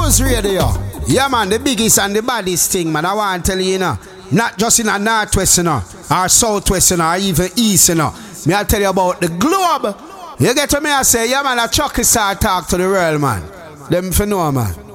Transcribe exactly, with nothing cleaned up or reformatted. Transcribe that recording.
Bubbles Radio. Yeah, man, the biggest and the baddest thing, man. I want to tell you, you know, not just in a northwest, you know, or southwest, you know, or even east, you know. Me, I'll tell you about the globe. You get to me, I say, yeah, man, a Chucky star talk to the world, man. Them for know, man.